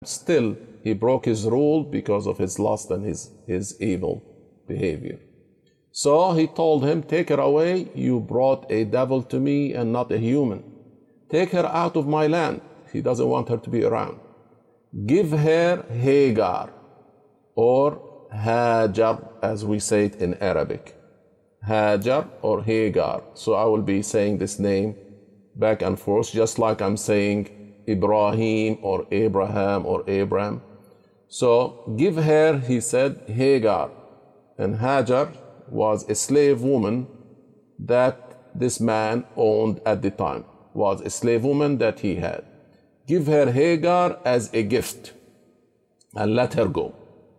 Still, he broke his rule because of his lust and his evil behavior. So he told him, take her away. You brought a devil to me and not a human. Take her out of my land. He doesn't want her to be around. Give her Hagar, or Hajar, as we say it in Arabic. Hajar or Hagar. So I will be saying this name back and forth, just like I'm saying Ibrahim or Abraham or Abram. So give her, he said, Hagar. And Hajar was a slave woman that this man owned at the time, was a slave woman that he had. Give her Hagar as a gift and let her go.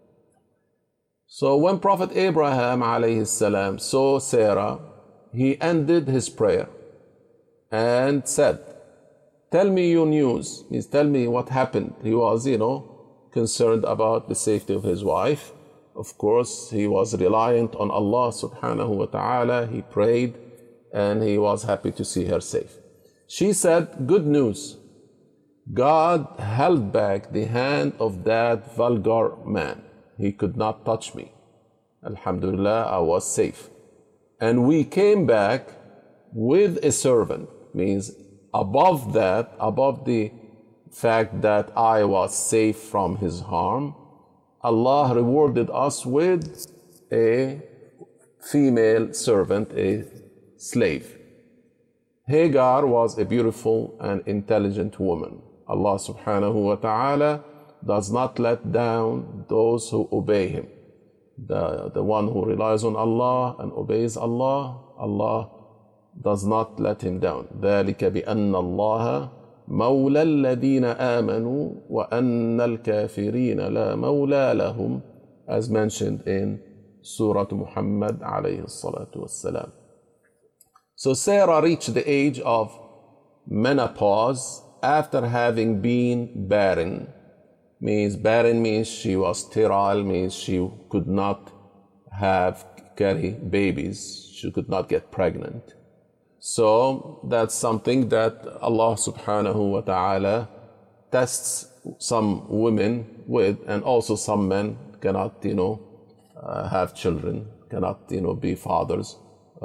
So when Prophet Abraham alayhi salam saw Sarah, he ended his prayer and said, tell me your news, means tell me what happened. He was, concerned about the safety of his wife. Of course, he was reliant on Allah subhanahu wa ta'ala. He prayed and he was happy to see her safe. She said, good news. God held back the hand of that vulgar man. He could not touch me. Alhamdulillah, I was safe. And we came back with a servant, means above that, above the fact that I was safe from his harm, Allah rewarded us with a female servant, a slave. Hagar was a beautiful and intelligent woman. Allah subhanahu wa ta'ala does not let down those who obey him. The one who relies on Allah and obeys Allah, Allah does not let him down. ذَلِكَ بِأَنَّ اللَّهَ مَوْلَى الَّذِينَ آمَنُوا وَأَنَّ الْكَافِرِينَ لَا مَوْلَى لَهُمْ, as mentioned in Surah Muhammad alayhi salatu wassalam. So Sarah reached the age of menopause after having been barren. Barren means she was sterile, means she could not carry babies, she could not get pregnant. So that's something that Allah subhanahu wa ta'ala tests some women with, and also some men cannot, have children, cannot, be fathers.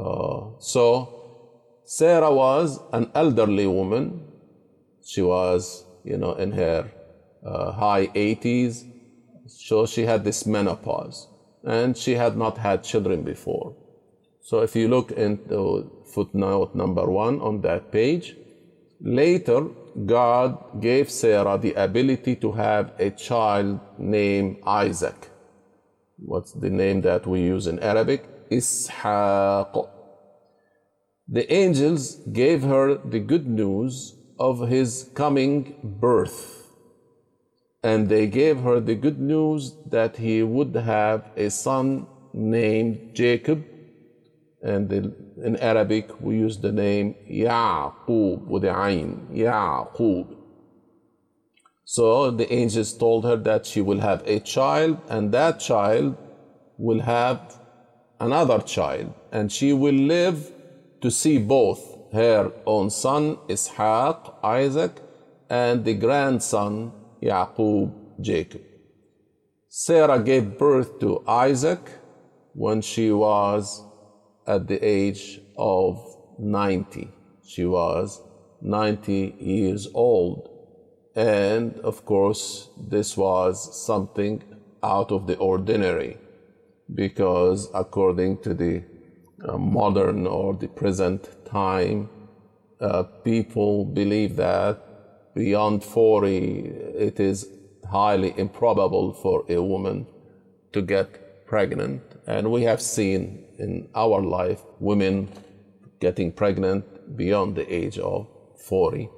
So Sarah was an elderly woman. She was, in her high 80s. So she had this menopause, and she had not had children before. So if you look into footnote number 1 on that page, later God gave Sarah the ability to have a child named Isaac. What's the name that we use in Arabic? Ishaq. The angels gave her the good news of his coming birth, and they gave her the good news that he would have a son named Jacob. And in Arabic, we use the name Ya'qub with the Ayn, Ya'qub. So the angels told her that she will have a child, and that child will have another child, and she will live to see both her own son, Ishaq, Isaac, and the grandson, Ya'qub, Jacob. Sarah gave birth to Isaac when she was at the age of 90. She was 90 years old. And of course, this was something out of the ordinary, because according to the modern or the present time, people believe that beyond 40, it is highly improbable for a woman to get pregnant. And we have seen in our life women getting pregnant beyond the age of 40.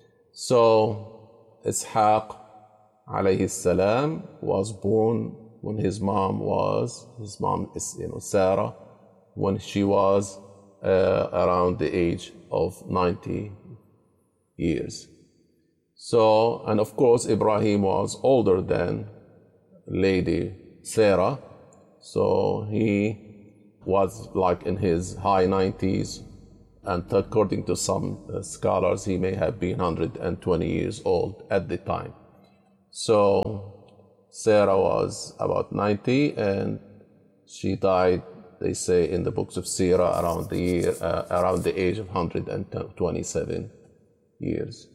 So Ishaq alayhi salam was born when his mom is Sarah, when she was around the age of 90 years. So, and of course Ibrahim was older than Lady Sarah, so he was like in his high 90s, and according to some scholars, he may have been 120 years old at the time. So Sarah was about 90 and she died, they say in the books of Sirah, around the age of 127 years.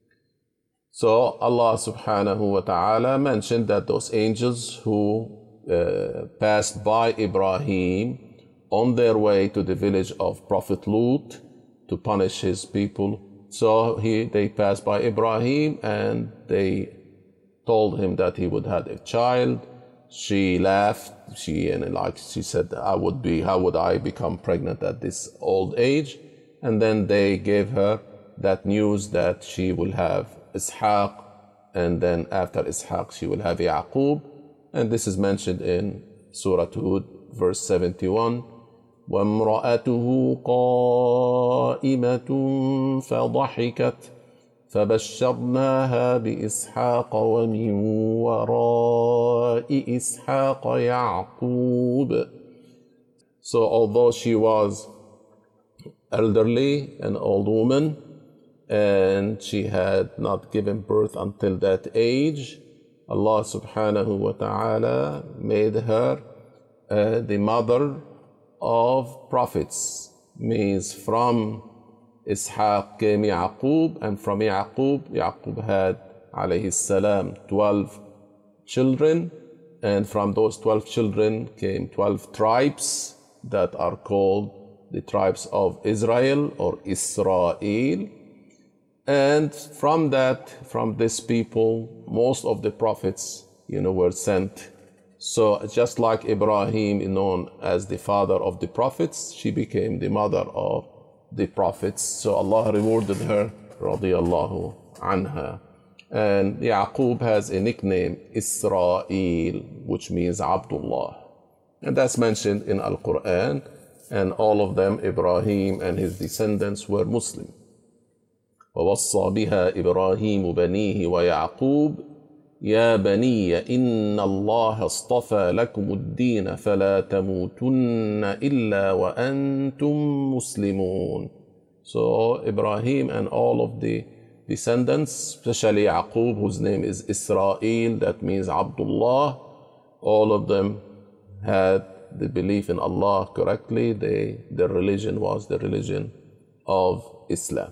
So Allah subhanahu wa ta'ala mentioned that those angels who passed by Ibrahim on their way to the village of Prophet Lut to punish his people. So they passed by Ibrahim and they told him that he would have a child. She laughed. She said, how would I become pregnant at this old age? And then they gave her that news that she will have Ishaq, and then after Ishaq she will have Yaqub. And this is mentioned in Surah Hud, verse 71. وَامْرَأَتُهُ قَائِمَةٌ فَضَحِكَتْ فَبَشَّرْنَاهَا بِإِسْحَاقَ وَمِنْ وَرَاءِ إِسْحَاقَ يَعْقُوبَ. So although she was elderly, an old woman, and she had not given birth until that age, Allah subhanahu wa ta'ala made her the mother of prophets. Means from Ishaq came Yaqub, and from Yaqub had alayhi salam 12 children, and from those 12 children came 12 tribes that are called the tribes of Israel or Israel. And from this people, most of the prophets, were sent. So just like Ibrahim is known as the father of the prophets, she became the mother of the prophets. So Allah rewarded her, radiyallahu anha. And Yaqub has a nickname, Israel, which means Abdullah. And that's mentioned in Al-Quran. And all of them, Ibrahim and his descendants, were Muslim. ووصى بها إبراهيم بنيه ويعقوب يا بني إن الله اصطفى لكم الدين فلا تموتن إلا وأنتم مسلمون. So Ibrahim and all of the descendants, especially Yaqub, whose name is Israel, that means Abdullah, all of them had the belief in Allah correctly. Their religion was the religion of Islam.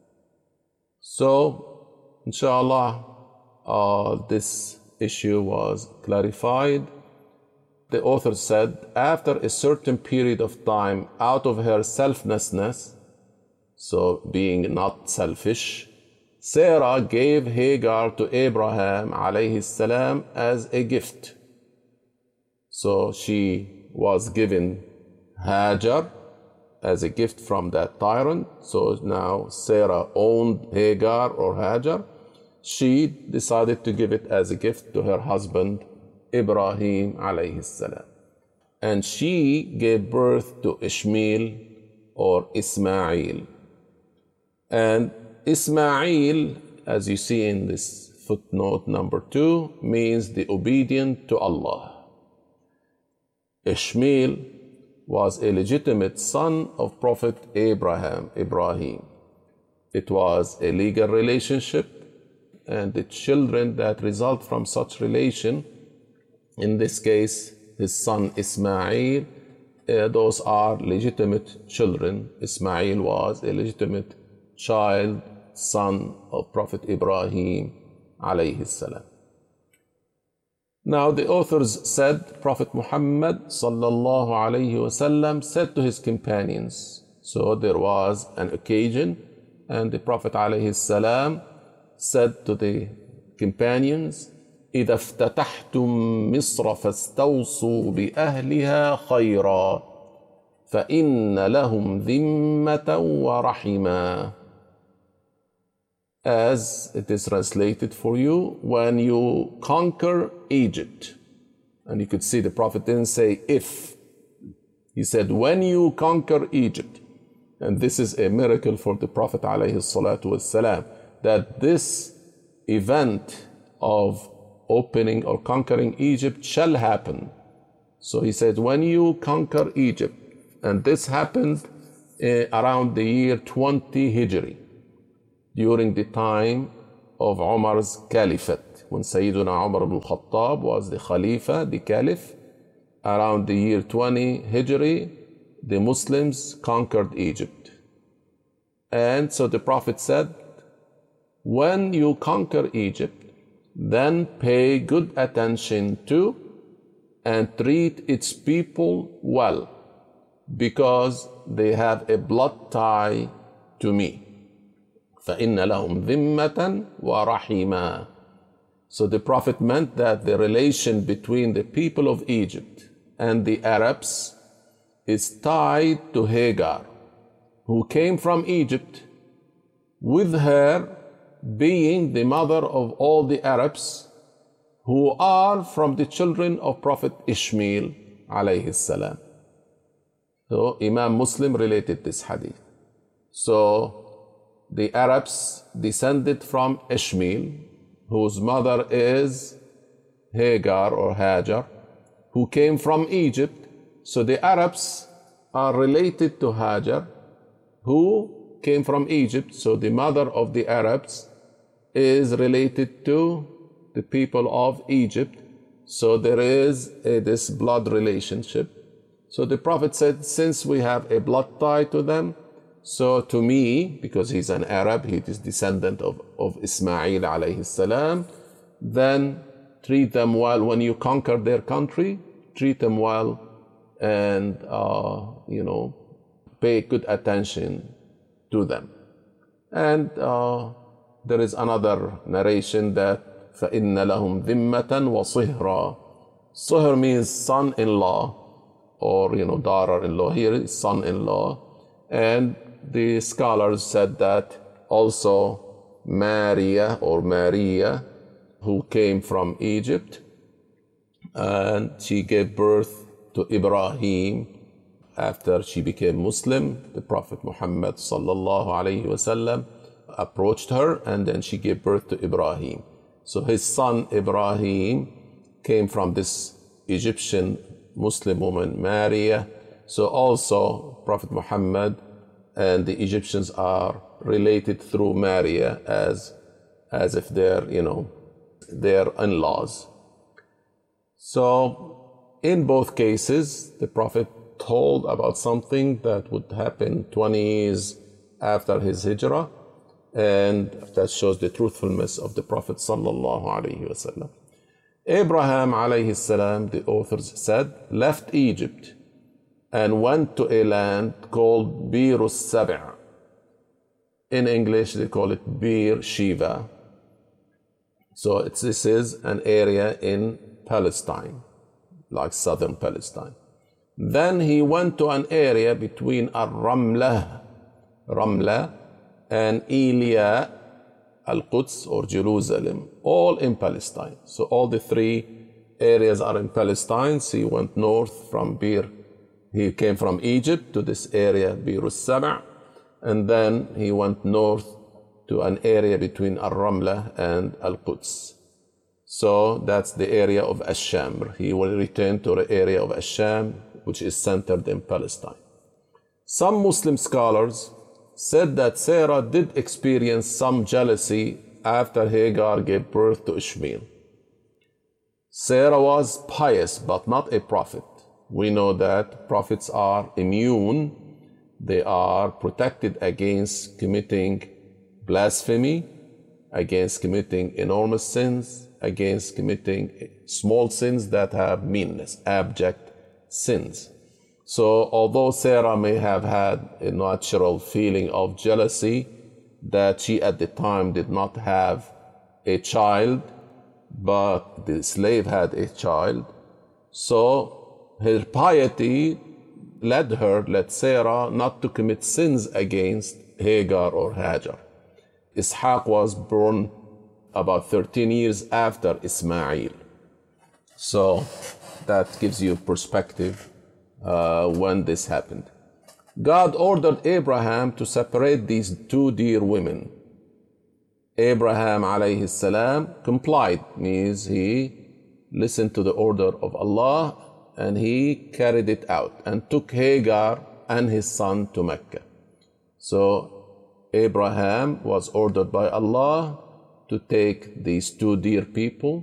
So, inshallah, this issue was clarified. The author said, after a certain period of time, out of her selflessness, so being not selfish, Sarah gave Hagar to Abraham alayhi salam as a gift. So she was given Hajar as a gift from that tyrant. So now Sarah owned Hagar or Hajar. She decided to give it as a gift to her husband Ibrahim alayhi salam. And she gave birth to Ishmael or Ismail. And Ismail, as you see in this footnote number 2, means the obedient to Allah. Ishmael was a legitimate son of Prophet Ibrahim. It was a legal relationship, and the children that result from such relation, in this case, his son Ismail, those are legitimate children. Ismail was a legitimate child, son of Prophet Ibrahim alayhi salam. Now the authors said, Prophet Muhammad sallallahu alayhi wasallam said to his companions, so there was an occasion, and the Prophet alayhi salam said to the companions, إذا افتتحتم مصر فاستوصوا بأهلها خيرا فإن لهم ذمة ورحما. As it is translated for you, when you conquer Egypt. And you could see the Prophet didn't say if. He said when you conquer Egypt. And this is a miracle for the Prophet alayhi salatu wassalam, that this event of opening or conquering Egypt shall happen. So he said when you conquer Egypt, and this happened around the year 20 Hijri, during the time of Umar's caliphate, when Sayyiduna Umar ibn Khattab was the Khalifa, the Caliph, around the year 20 Hijri, the Muslims conquered Egypt. And so the Prophet said, when you conquer Egypt, then pay good attention to and treat its people well, because they have a blood tie to me. فَإِنَّ لَهُمْ ذِمَّةً وَرَحِيمًا. So the Prophet meant that the relation between the people of Egypt and the Arabs is tied to Hagar, who came from Egypt, with her being the mother of all the Arabs who are from the children of Prophet Ishmael alayhi salam. So Imam Muslim related this hadith. So the Arabs descended from Ishmael, whose mother is Hagar or Hajar, who came from Egypt. So the Arabs are related to Hajar, who came from Egypt. So the mother of the Arabs is related to the people of Egypt. So there is this blood relationship. So the Prophet said, since we have a blood tie to them, so to me, because he's an Arab, he is descendant of Ismail alayhi salam, then treat them well. When you conquer their country, treat them well and, pay good attention to them. And there is another narration that فَإِنَّ لَهُمْ ذِمَّةً وَصِهْرًا. Sihr means son-in-law, or daughter-in-law. Here is son-in-law. And the scholars said that also Maria, who came from Egypt, and she gave birth to Ibrahim after she became Muslim. The Prophet Muhammad sallallahu alaihi wasallam approached her, and then she gave birth to Ibrahim. So his son Ibrahim came from this Egyptian Muslim woman, Maria. So also Prophet Muhammad and the Egyptians are related through Maria as if they're, their in-laws. So in both cases, the Prophet told about something that would happen 20 years after his hijrah, and that shows the truthfulness of the Prophet sallallahu alaihi wasallam. Abraham alayhi salam, the authors said, left Egypt and went to a land called Bir al-Sab'. In English, they call it Bir Shiva. So this is an area in Palestine, like southern Palestine. Then he went to an area between Ramla and Elia, Al-Quds or Jerusalem, all in Palestine. So all the three areas are in Palestine. So he went north from Bir. He came from Egypt to this area, Bir al-Sab', and then he went north to an area between Al-Ramla and Al-Quds. So that's the area of Ash-Sham. He will return to the area of Ash-Sham, which is centered in Palestine. Some Muslim scholars said that Sarah did experience some jealousy after Hagar gave birth to Ishmael. Sarah was pious, but not a prophet. We know that prophets are immune. They are protected against committing blasphemy, against committing enormous sins, against committing small sins that have meanness, abject sins. So although Sarah may have had a natural feeling of jealousy that she at the time did not have a child, but the slave had a child, so her piety led Sarah not to commit sins against Hagar or Hajar. Ishaq was born about 13 years after Ismail. So that gives you perspective when this happened. God ordered Abraham to separate these two dear women. Abraham alayhi salam complied, means he listened to the order of Allah and he carried it out and took Hagar and his son to Mecca. So Abraham was ordered by Allah to take these two dear people,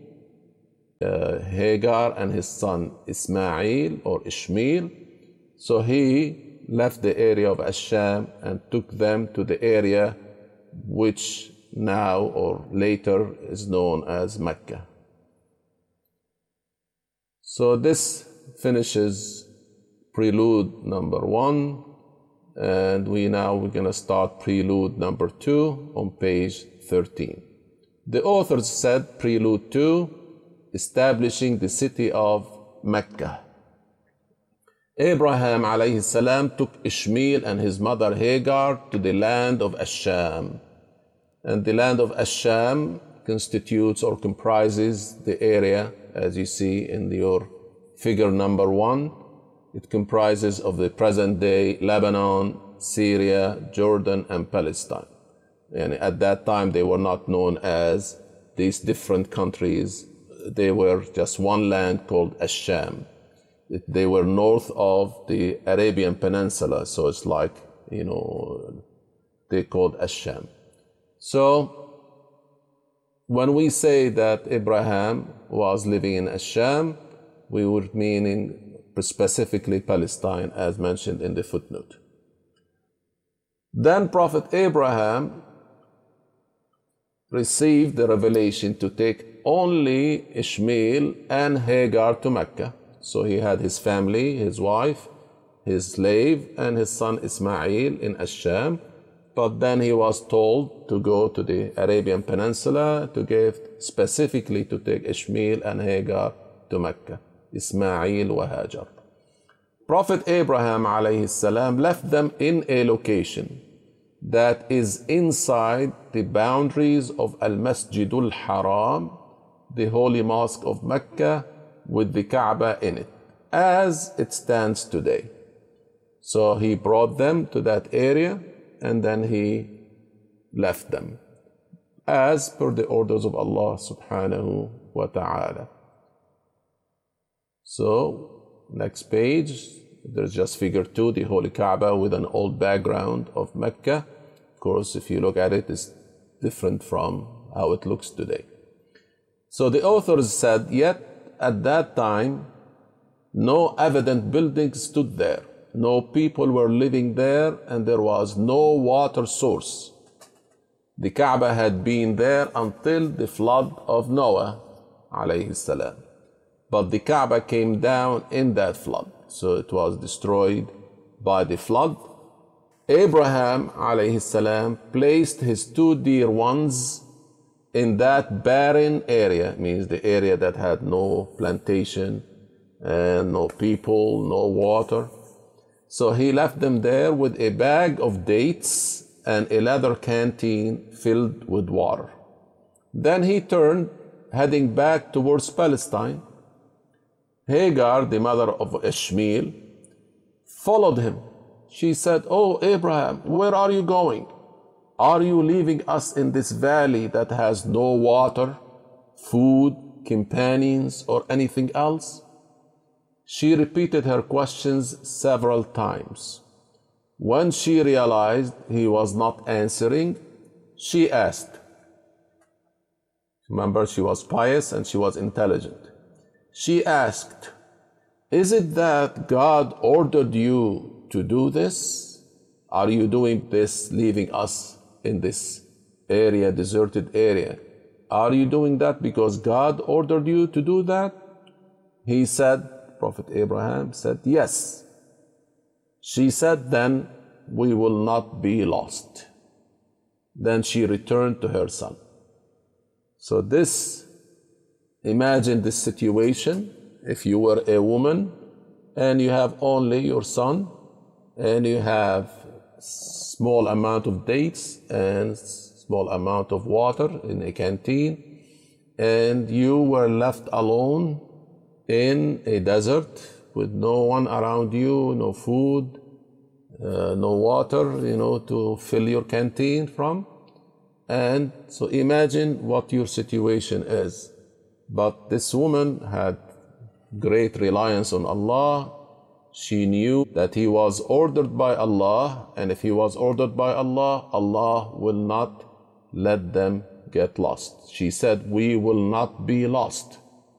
Hagar and his son Ismail or Ishmael. So he left the area of Asham and took them to the area which now or later is known as Mecca. So this finishes prelude number 1, and we're going to start prelude number 2 on page 13. The authors said prelude 2, establishing the city of Mecca. Abraham alayhi salam took Ishmael and his mother Hagar to the land of Asham. And the land of Asham constitutes or comprises the area, as you see in your figure number 1. It comprises of the present day Lebanon, Syria, Jordan, and Palestine. And at that time, they were not known as these different countries. They were just one land called Asham. They were north of the Arabian Peninsula, so it's like, they called Asham. So, when we say that Abraham was living in Asham, we were meaning specifically Palestine, as mentioned in the footnote. Then Prophet Abraham received the revelation to take only Ishmael and Hagar to Mecca. So he had his family, his wife, his slave, and his son Ismail in Asham. But then he was told to go to the Arabian Peninsula specifically to take Ishmael and Hagar to Mecca. Ismail wa Hajar. Prophet Abraham alayhi salam left them in a location that is inside the boundaries of Al-Masjidul Haram, the holy mosque of Mecca, with the Kaaba in it, as it stands today. So he brought them to that area and then he left them, as per the orders of Allah subhanahu wa ta'ala. So, next page, there's just figure 2, the Holy Kaaba with an old background of Mecca. Of course, if you look at it, it's different from how it looks today. So the authors said, yet at that time, no evident buildings stood there. No people were living there, and there was no water source. The Kaaba had been there until the flood of Noah, alayhi salam. But the Kaaba came down in that flood, so it was destroyed by the flood. Abraham alayhi salam placed his two dear ones in that barren area, means the area that had no plantation and no people, no water. So he left them there with a bag of dates and a leather canteen filled with water. Then he turned, heading back towards Palestine. Hagar, the mother of Ishmael, followed him. She said, "Oh, Abraham, where are you going? Are you leaving us in this valley that has no water, food, companions, or anything else?" She repeated her questions several times. When she realized he was not answering, she asked. Remember, she was pious and she was intelligent. She asked, "Is it that God ordered you to do this? Are you doing this, leaving us in this area, deserted area? Are you doing that because God ordered you to do that?" He said, Prophet Abraham said, "Yes." She said, "Then we will not be lost." Then she returned to her son. So imagine this situation. If you were a woman and you have only your son and you have small amount of dates and small amount of water in a canteen, and you were left alone in a desert with no one around you, no food, no water, to fill your canteen from. And so imagine what your situation is. But this woman had great reliance on Allah. She knew that he was ordered by Allah, and if he was ordered by Allah, Allah will not let them get lost. She said, we will not be lost.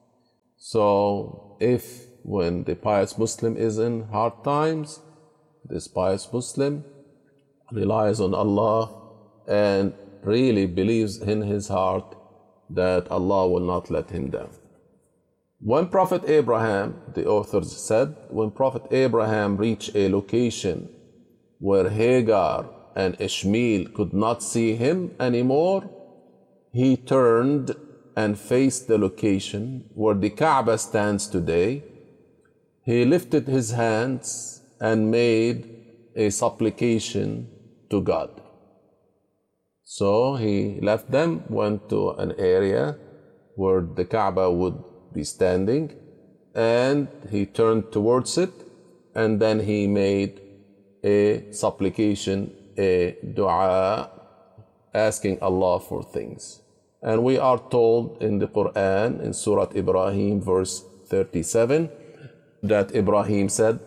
So if when the pious Muslim is in hard times, this pious Muslim relies on Allah and really believes in his heart that Allah will not let him down. When Prophet Abraham, the authors said, when Prophet Abraham reached a location where Hagar and Ishmael could not see him anymore, he turned and faced the location where the Kaaba stands today. He lifted his hands and made a supplication to God. So he left them, went to an area where the Kaaba would be standing, and he turned towards it, and then he made a supplication, a dua, asking Allah for things. And we are told in the Quran, in Surah Ibrahim, verse 37, that Ibrahim said,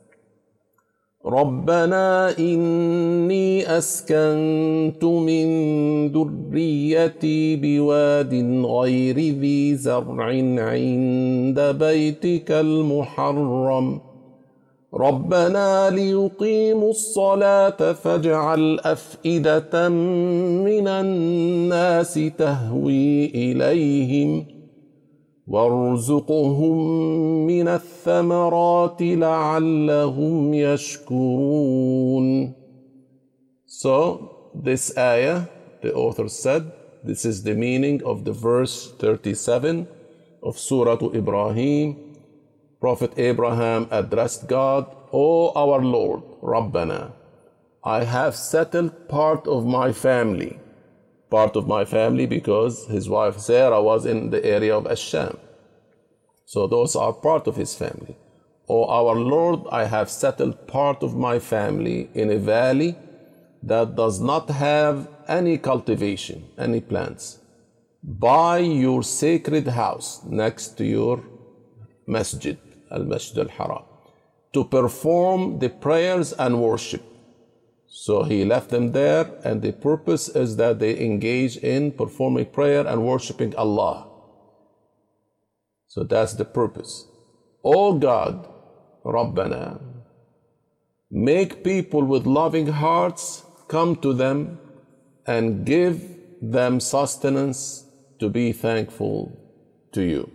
رَبَّنَا إِنِّي أَسْكَنْتُ مِنْ ذُرِّيَّتِي بِوَادٍ غَيْرِ ذِي زَرْعٍ عِنْدَ بَيْتِكَ الْمُحَرَّمِ رَبَّنَا لِيُقِيمُوا الصَّلَاةَ فَاجْعَلْ أَفْئِدَةً مِنَ النَّاسِ تَهْوِي إِلَيْهِمْ وَارْزُقْهُمْ مِنَ الثَّمَرَاتِ لَعَلَّهُمْ يَشْكُرُونَ. So this ayah, the author said, this is the meaning of the verse 37 of Surah Ibrahim. Prophet Abraham addressed God, O our Lord, Rabbana, I have settled part of my family because his wife Sarah was in the area of Ash-Sham. So those are part of his family. O our Lord, I have settled part of my family in a valley that does not have any cultivation, any plants, by your sacred house next to your masjid, al-Masjid al-Haram, to perform the prayers and worship. So he left them there, and the purpose is that they engage in performing prayer and worshiping Allah. So that's the purpose. O God, Rabbana, make people with loving hearts come to them and give them sustenance to be thankful to you.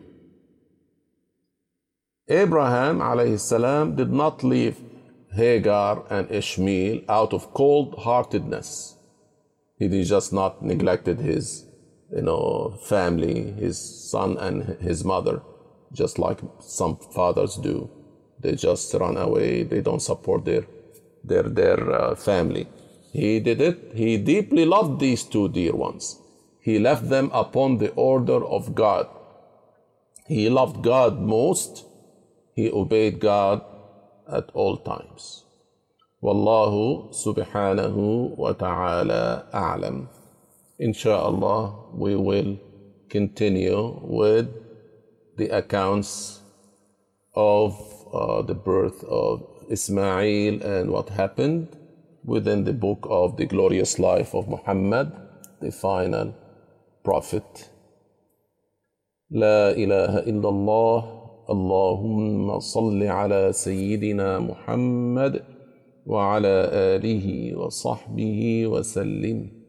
Abraham alayhi salam did not leave Hagar and Ishmael out of cold-heartedness. He did just not neglected his family, his son and his mother, just like some fathers do. They just run away. They don't support their family. He did it. He deeply loved these two dear ones. He left them upon the order of God. He loved God most. He obeyed God at all times. Wallahu subhanahu wa ta'ala a'lam. Insha'Allah, we will continue with the accounts of the birth of Ismail and what happened within the book of the glorious life of Muhammad, the final prophet. La ilaha illallah. اللهم صل على سيدنا محمد وعلى آله وصحبه وسلم.